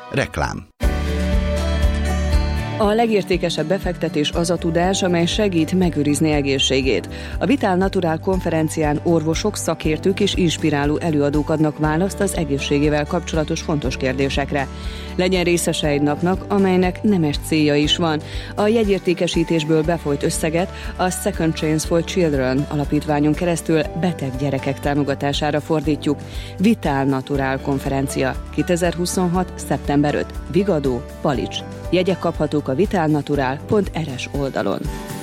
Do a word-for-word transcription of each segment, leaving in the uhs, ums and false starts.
Reklám. A legértékesebb befektetés az a tudás, amely segít megőrizni egészségét. A Vital Natural konferencián orvosok, szakértők és inspiráló előadók adnak választ az egészségével kapcsolatos fontos kérdésekre. Legyen részese egy napnak, amelynek nemes célja is van. A jegyértékesítésből befolyt összeget a Second Chance for Children alapítványon keresztül beteg gyerekek támogatására fordítjuk. Vital Natural konferencia kétezer-huszonhat. szeptember ötödike. Vigadó, Palics. Jegyek kaphatók a vitalnatural pont er es oldalon.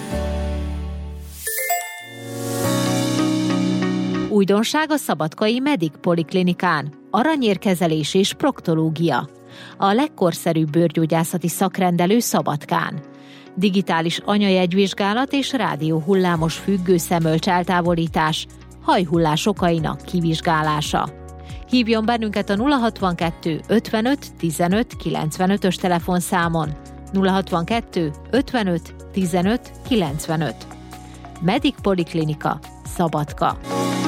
Újdonság a szabadkai Medic Poliklinikán. Aranyérkezelés és proktológia. A legkorszerűbb bőrgyógyászati szakrendelő Szabadkán. Digitális anyajegyvizsgálat és rádióhullámos függő szemölcs eltávolítás, hajhullás okainak kivizsgálása. Hívjon bennünket a nulla hatvankettő ötvenöt tizenöt kilencvenötös telefonszámon. nulla hatvankettő ötvenöt tizenöt kilencvenöt. Medic Poliklinika, Szabadka.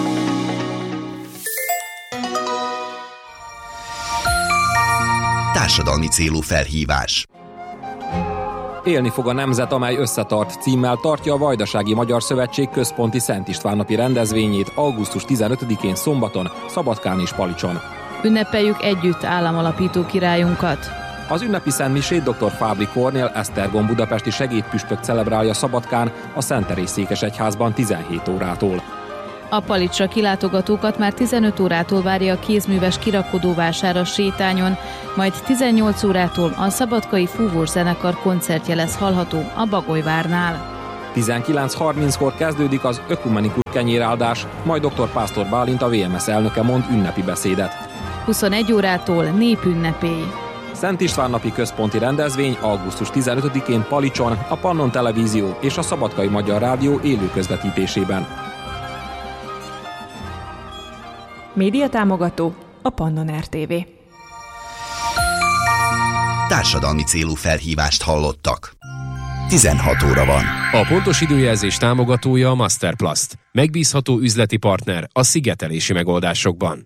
Társadalmi célú felhívás. Élni fog a nemzet, amely összetart címmel tartja a Vajdasági Magyar Szövetség központi Szent István napi rendezvényét augusztus tizenötödikén szombaton, Szabadkán és Palicson. Ünnepeljük együtt államalapító királyunkat. Az ünnepi szentmisét dr. Fábri Kornél Esztergom budapesti segédpüspök celebrálja Szabadkán a Szentterész-székesegyházban tizenhét órától. A Palicsra kilátogatókat már tizenöt órától várja a kézműves kirakodóvásár a sétányon, majd tizennyolc órától a szabadkai fúvós zenekar koncertje lesz hallható a Bagolyvárnál. tizenkilenc harminckor kezdődik az ökumenikus kenyéráldás, majd dr. Pásztor Bálint, a vé em es elnöke mond ünnepi beszédet. huszonegy órától népünnepély. Szent István napi központi rendezvény augusztus tizenötödikén Palicson, a Pannon Televízió és a Szabadkai Magyar Rádió élő közvetítésében. Média támogató a Pannon er té vé. Társadalmi célú felhívást hallottak. tizenhat óra van. A pontos időjelzés támogatója a Masterplast. Megbízható üzleti partner a szigetelési megoldásokban.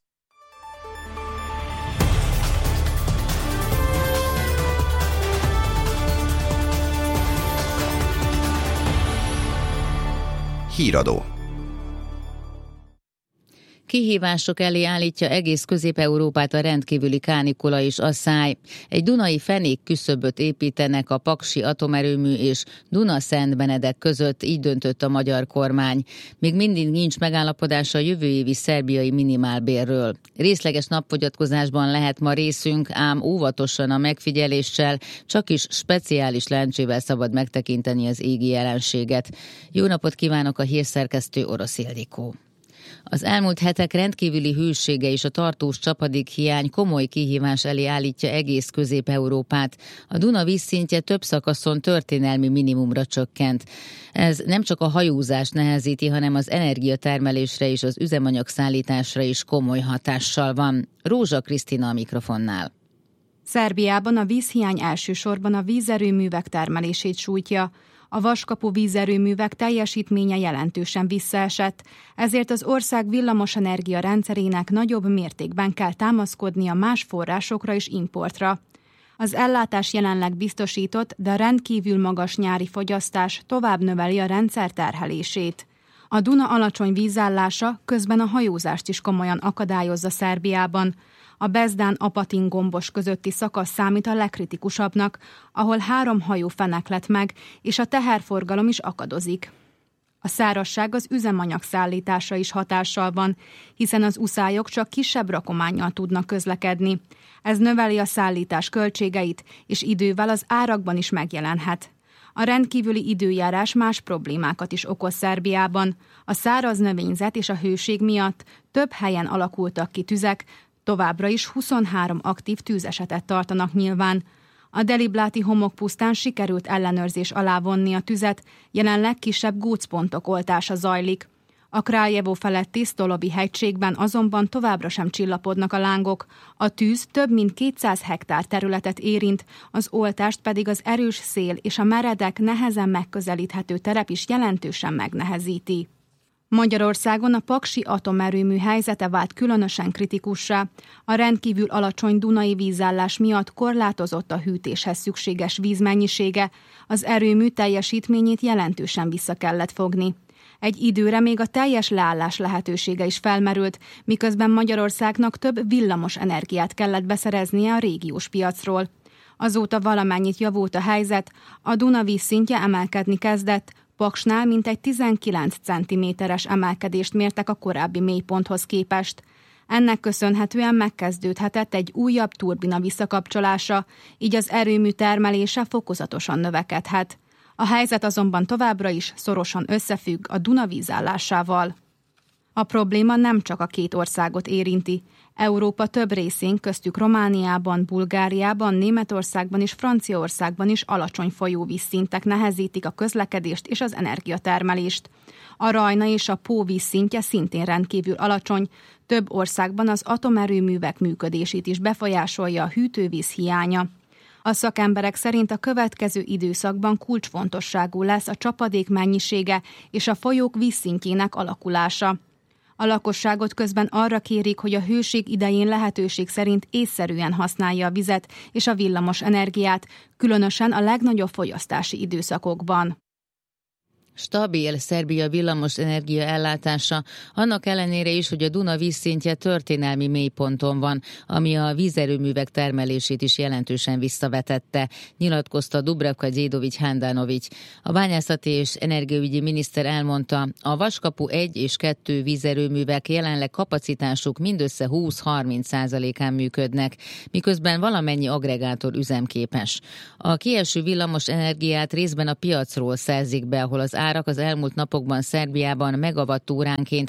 Híradó. Kihívások elé állítja egész Közép-Európát a rendkívüli kánikula és asszály. Egy dunai fenék küszöböt építenek a Paksi atomerőmű és Duna-Szentbenedek között, így döntött a magyar kormány. Még mindig nincs megállapodás a jövő évi szerbiai minimálbérről. Részleges napfogyatkozásban lehet ma részünk, ám óvatosan a megfigyeléssel, csak is speciális lencsével szabad megtekinteni az égi jelenséget. Jó napot kívánok, a hírszerkesztő Orosz Ildikó. Az elmúlt hetek rendkívüli hősége és a tartós csapadékhiány komoly kihívás elé állítja egész Közép-Európát. A Duna vízszintje több szakaszon történelmi minimumra csökkent. Ez nem csak a hajózást nehezíti, hanem az energiatermelésre és az üzemanyagszállításra is komoly hatással van. Rózsa Krisztina a mikrofonnál. Szerbiában a vízhiány elsősorban a vízerőművek termelését sújtja. A vaskapu vízerőművek teljesítménye jelentősen visszaesett, ezért az ország villamosenergia rendszerének nagyobb mértékben kell támaszkodnia más forrásokra és importra. Az ellátás jelenleg biztosított, de rendkívül magas nyári fogyasztás tovább növeli a rendszer terhelését. A Duna alacsony vízállása közben a hajózást is komolyan akadályozza Szerbiában. A Bezdán-Apatin-gombos közötti szakasz számít a legkritikusabbnak, ahol három hajó feneklett meg, és a teherforgalom is akadozik. A szárazság az üzemanyag szállítása is hatással van, hiszen az uszályok csak kisebb rakománnyal tudnak közlekedni. Ez növeli a szállítás költségeit, és idővel az árakban is megjelenhet. A rendkívüli időjárás más problémákat is okoz Szerbiában. A száraz növényzet és a hőség miatt több helyen alakultak ki tüzek, továbbra is huszonhárom aktív tűzesetet tartanak nyilván. A Delibláti homokpusztán sikerült ellenőrzés alá vonni a tüzet, jelenleg kisebb gócpontok oltása zajlik. A Krályevo feletti Sztolovi hegységben azonban továbbra sem csillapodnak a lángok. A tűz több mint kétszáz hektár területet érint, az oltást pedig az erős szél és a meredek, nehezen megközelíthető terep is jelentősen megnehezíti. Magyarországon a paksi atomerőmű helyzete vált különösen kritikussá. A rendkívül alacsony dunai vízállás miatt korlátozott a hűtéshez szükséges vízmennyisége, az erőmű teljesítményét jelentősen vissza kellett fogni. Egy időre még a teljes leállás lehetősége is felmerült, miközben Magyarországnak több villamos energiát kellett beszereznie a régiós piacról. Azóta valamennyit javult a helyzet, a Duna vízszintje emelkedni kezdett, Paksnál mintegy tizenkilenc centiméteres emelkedést mértek a korábbi mélyponthoz képest. Ennek köszönhetően megkezdődhetett egy újabb turbina visszakapcsolása, így az erőmű termelése fokozatosan növekedhet. A helyzet azonban továbbra is szorosan összefügg a Duna vízállásával. A probléma nem csak a két országot érinti. Európa több részén, köztük Romániában, Bulgáriában, Németországban és Franciaországban is alacsony folyóvízszintek nehezítik a közlekedést és az energiatermelést. A Rajna és a Pó vízszintje szintén rendkívül alacsony, több országban az atomerőművek működését is befolyásolja a hűtővíz hiánya. A szakemberek szerint a következő időszakban kulcsfontosságú lesz a csapadék mennyisége és a folyók vízszintjének alakulása. A lakosságot közben arra kérik, hogy a hőség idején lehetőség szerint észszerűen használja a vizet és a villamos energiát, különösen a legnagyobb fogyasztási időszakokban. Stabil Szerbia villamos energia ellátása, annak ellenére is, hogy a Duna vízszintje történelmi mélyponton van, ami a vízerőművek termelését is jelentősen visszavetette, nyilatkozta Dubravka Gyédovics Handanovics. A bányászati és energiaügyi miniszter elmondta, a Vaskapu egy és kettő vízerőművek jelenleg kapacitásuk mindössze húsz-harminc százalékán működnek, miközben valamennyi aggregátor üzemképes. A kieső villamos energiát részben a piacról szerzik be, ahol az árak az elmúlt napokban Szerbiában megawattóránként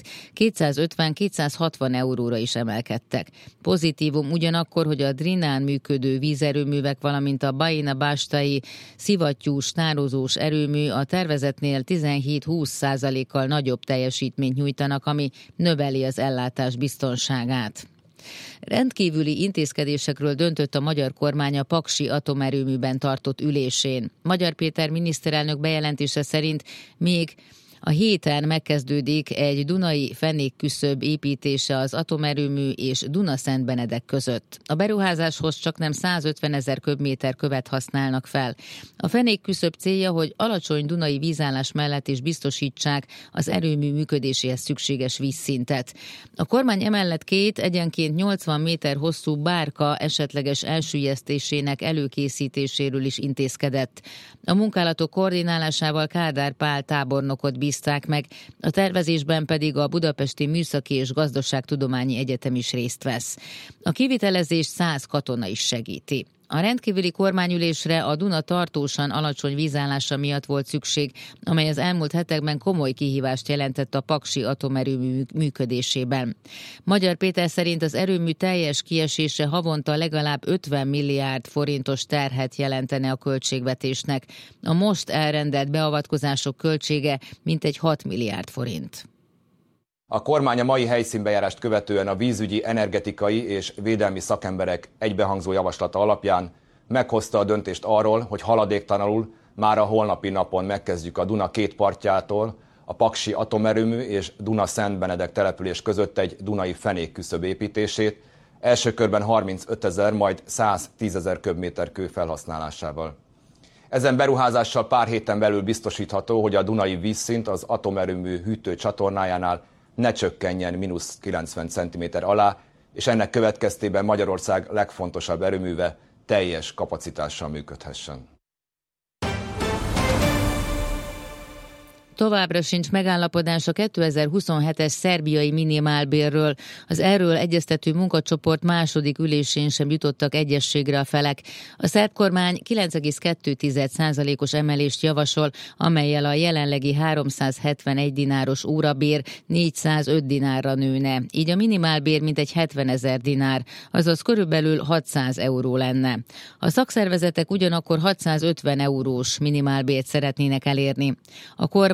kétszázötven-kétszázhatvan euróra is emelkedtek. Pozitívum ugyanakkor, hogy a Drinán működő vízerőművek, valamint a Baina Bastai szivattyús, tározós erőmű a tervezetnél tizenhét-húsz százalékkal nagyobb teljesítményt nyújtanak, ami növeli az ellátás biztonságát. Rendkívüli intézkedésekről döntött a magyar kormány a paksi atomerőműben tartott ülésén. Magyar Péter miniszterelnök bejelentése szerint még a héten megkezdődik egy dunai fenékküszöb építése az atomerőmű és Duna-Szentbenedek között. A beruházáshoz csaknem százötven ezer köbméter követ használnak fel. A fenékküszöb célja, hogy alacsony dunai vízállás mellett is biztosítsák az erőmű működéséhez szükséges vízszintet. A kormány emellett két egyenként nyolcvan méter hosszú bárka esetleges elsüllyesztésének előkészítéséről is intézkedett. A munkálatok koordinálásával Kádár Pál tábornokot bízták meg, a tervezésben pedig a Budapesti Műszaki és Gazdaságtudományi Egyetem is részt vesz. A kivitelezést száz katona is segíti. A rendkívüli kormányülésre a Duna tartósan alacsony vízállása miatt volt szükség, amely az elmúlt hetekben komoly kihívást jelentett a paksi atomerőmű működésében. Magyar Péter szerint az erőmű teljes kiesése havonta legalább ötven milliárd forintos terhet jelentene a költségvetésnek. A most elrendelt beavatkozások költsége mintegy hat milliárd forint. A kormány a mai helyszínbejárást követően a vízügyi, energetikai és védelmi szakemberek egybehangzó javaslata alapján meghozta a döntést arról, hogy haladéktalanul már a holnapi napon megkezdjük a Duna két partjától a paksi atomerőmű és Duna-Szentbenedek település között egy dunai fenékküszöb építését, első körben harmincöt ezer, majd száztíz ezer köbméter kő felhasználásával. Ezen beruházással pár héten belül biztosítható, hogy a dunai vízszint az atomerőmű hűtő csatornájánál ne csökkenjen mínusz kilencven centiméter alá, és ennek következtében Magyarország legfontosabb erőműve teljes kapacitással működhessen. Továbbra sincs megállapodás a kétezer-huszonhetes szerbiai minimálbérről. Az erről egyeztető munkacsoport második ülésén sem jutottak egyezségre a felek. A szerb kormány kilenc egész kettő százalékos emelést javasol, amellyel a jelenlegi háromszázhetvenegy dináros órabér négyszázöt dinárra nőne. Így a minimálbér mintegy hetven ezer dinár, azaz körülbelül hatszáz euró lenne. A szakszervezetek ugyanakkor hatszázötven eurós minimálbért szeretnének elérni. A kormány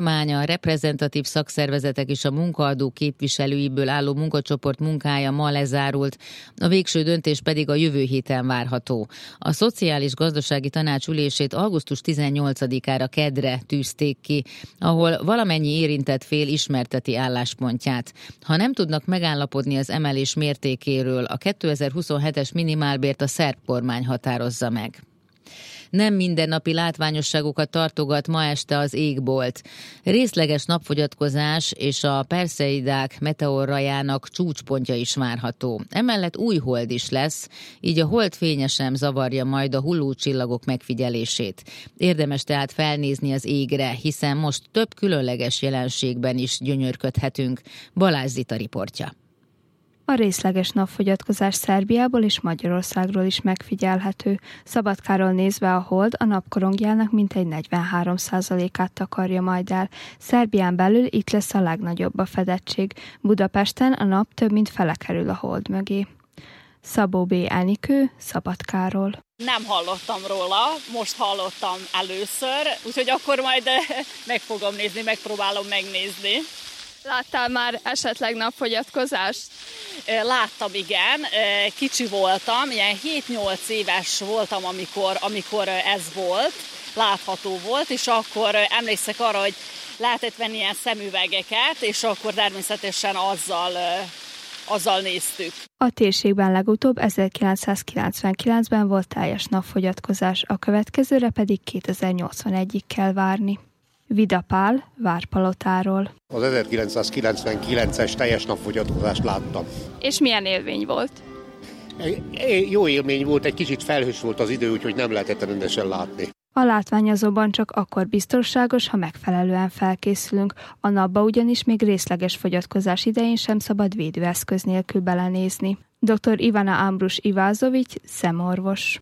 kormány, a reprezentatív szakszervezetek és a munkaadó képviselőiből álló munkacsoport munkája ma lezárult, a végső döntés pedig a jövő héten várható. A Szociális Gazdasági Tanács ülését augusztus tizennyolcadikára kedre tűzték ki, ahol valamennyi érintett fél ismerteti álláspontját. Ha nem tudnak megállapodni az emelés mértékéről, a kétezer-huszonhetes minimálbért a szerb kormány határozza meg. Nem mindennapi látványosságokat tartogat ma este az égbolt. Részleges napfogyatkozás és a Perseidák meteorrajának csúcspontja is várható. Emellett új hold is lesz, így a hold fénye sem zavarja majd a hullócsillagok megfigyelését. Érdemes tehát felnézni az égre, hiszen most több különleges jelenségben is gyönyörködhetünk. Balázs Zita riportja. A részleges napfogyatkozás Szerbiából és Magyarországról is megfigyelhető. Szabadkáról nézve a hold a napkorongjának mintegy negyvenhárom százalékát takarja majd el. Szerbián belül itt lesz a legnagyobb a fedettség. Budapesten a nap több mint fele kerül a hold mögé. Szabó B. Enikő, Szabadkáról. Nem hallottam róla, most hallottam először, úgyhogy akkor majd meg fogom nézni, megpróbálom megnézni. Láttál már esetleg napfogyatkozást? Láttam, igen. Kicsi voltam, ilyen hét-nyolc éves voltam, amikor, amikor ez volt, látható volt, és akkor emlékszek arra, hogy lehetett venni ilyen szemüvegeket, és akkor természetesen azzal, azzal néztük. A térségben legutóbb ezerkilencszázkilencvenkilencben volt teljes napfogyatkozás, a következőre pedig kétezer-nyolcvanegyig kell várni. Vida Pál, Várpalotáról. Az ezerkilencszázkilencvenkilences teljes napfogyatkozást láttam. És milyen élmény volt? Jó élmény volt, egy kicsit felhős volt az idő, úgyhogy nem lehetett rendesen látni. A látvány azonban csak akkor biztonságos, ha megfelelően felkészülünk. A napba ugyanis még részleges fogyatkozás idején sem szabad védőeszköz nélkül belenézni. dr. Ivana Ambrus-Ivázovics, szemorvos.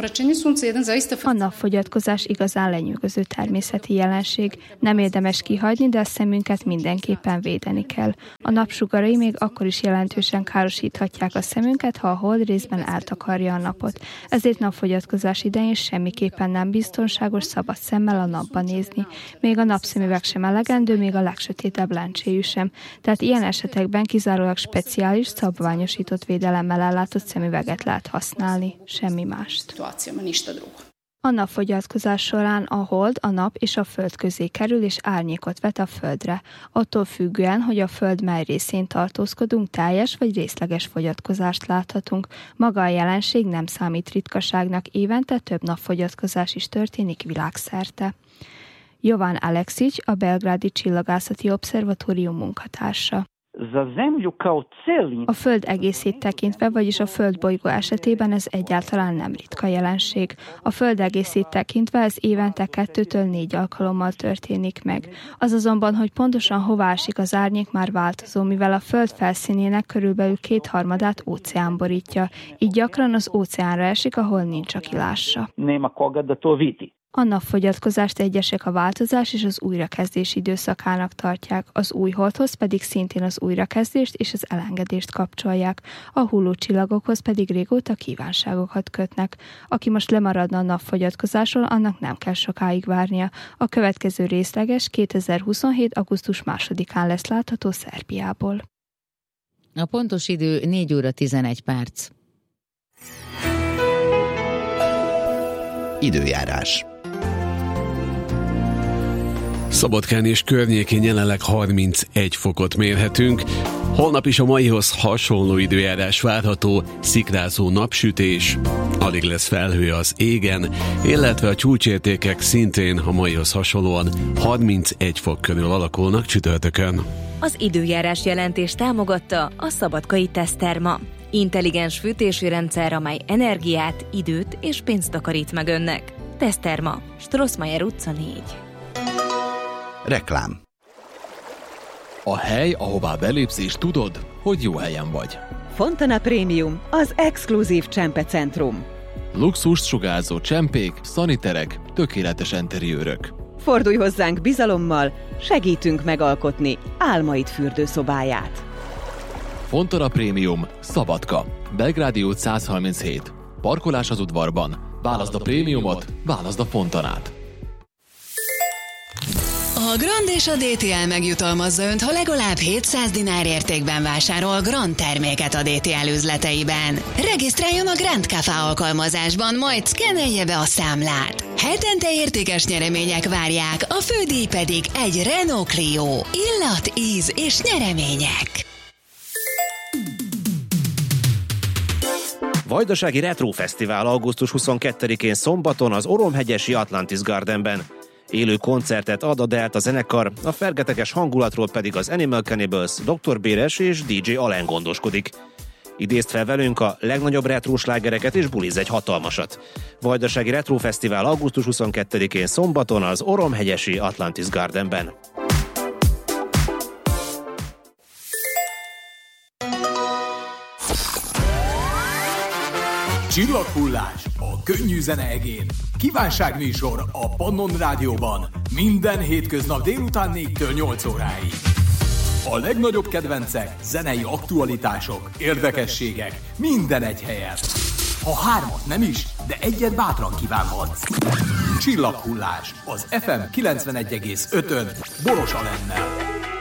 A napfogyatkozás igazán lenyűgöző természeti jelenség. Nem érdemes kihagyni, de a szemünket mindenképpen védeni kell. A napsugarai még akkor is jelentősen károsíthatják a szemünket, ha a hold részben eltakarja a napot. Ezért napfogyatkozás idején semmiképpen nem biztonságos szabad szemmel a napba nézni. Még a napszemüveg sem elegendő, még a legsötétebb lencséjű sem. Tehát ilyen esetekben kizárólag speciális, szabványosított védelemmel ellátott szemüveget lehet használni, semmi mást. A napfogyatkozás során a hold, a nap és a föld közé kerül és árnyékot vet a földre. Attól függően, hogy a föld mely részén tartózkodunk, teljes vagy részleges fogyatkozást láthatunk. Maga a jelenség nem számít ritkaságnak, évente több napfogyatkozás is történik világszerte. Jovan Aleksić, a Belgrádi Csillagászati Obszervatórium munkatársa. A Föld egészét tekintve, vagyis a Földbolygó esetében ez egyáltalán nem ritka jelenség. A Föld egészét tekintve ez évente kettőtől négy alkalommal történik meg. Az azonban, hogy pontosan hová esik az árnyék, már változó, mivel a Föld felszínének körülbelül kétharmadát óceán borítja. Így gyakran az óceánra esik, ahol nincs, aki lássa. A napfogyatkozást egyesek a változás és az újrakezdés időszakának tartják, az új holdhoz pedig szintén az újrakezdést és az elengedést kapcsolják, a hullócsillagokhoz pedig régóta kívánságokat kötnek. Aki most lemaradna a napfogyatkozásról, annak nem kell sokáig várnia. A következő részleges kétezer-huszonhét. augusztus másodikán lesz látható Szerbiából. A pontos idő négy óra tizenegy perc. Időjárás. Szabadkán és környékén jelenleg harmincegy fokot mérhetünk. Holnap is a maihoz hasonló időjárás várható, szikrázó napsütés, alig lesz felhő az égen, illetve a csúcsértékek szintén a maihoz hasonlóan harmincegy fok körül alakulnak csütörtökön. Az időjárás jelentés támogatta a Szabadkai Teszterma. Intelligens fűtési rendszer, amely energiát, időt és pénzt takarít meg önnek. Teszterma, Strossmayer utca négy. Reklám. A hely, ahová belépsz és tudod, hogy jó helyen vagy. Fontana Premium, az exkluzív csempecentrum. Luxust sugárzó csempék, szaniterek, tökéletes enteriőrök. Fordulj hozzánk bizalommal, segítünk megalkotni álmaid fürdőszobáját. Fontana Premium, Szabadka, Belgrádi út száz harminchét. Parkolás az udvarban. Válaszd a prémiumot, válaszd a Fontanát. A Grand és a dé té el megjutalmazza Önt, ha legalább hétszáz dinár értékben vásárol Grand terméket a dé té el üzleteiben. Regisztráljon a Grand Café alkalmazásban, majd szkennelje be a számlát. Hetente értékes nyeremények várják, a fődíj pedig egy Renault Clio. Illat, íz és nyeremények. Vajdasági Retro Fesztivál augusztus huszonkettedikén szombaton az Oromhegyesi Atlantis Gardenben. Élő koncertet ad a Delta zenekar, a fergeteges hangulatról pedig az Animal Cannibals, doktor Béres és dé dzsé Alen gondoskodik. Idézd fel velünk a legnagyobb retro slágereket és buliz egy hatalmasat. Vajdasági Retro Fesztivál augusztus huszonkettedikén szombaton az Oromhegyesi Atlantis Gardenben. Csillaghullás a könnyű zene egén. Kívánságműsor a Pannon Rádióban. Minden hétköznap délután négytől nyolc óráig. A legnagyobb kedvencek, zenei aktualitások, érdekességek, minden egy helyen. Ha hármat nem is, de egyet bátran kívánhatsz. Csillaghullás az ef em kilencvenegy egész ötön Boros Alennel.